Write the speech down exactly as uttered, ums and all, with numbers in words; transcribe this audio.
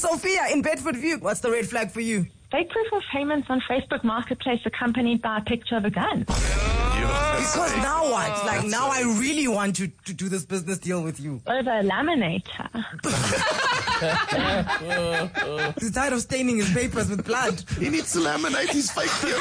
Sophia in Bedford View, what's the red flag for you? Fake proof of payments on Facebook Marketplace accompanied by a picture of a gun. Because now what? Like, now I really want you to do this business deal with you. Over a laminator. He's tired of staining his papers with blood. He needs to laminate his fake deal.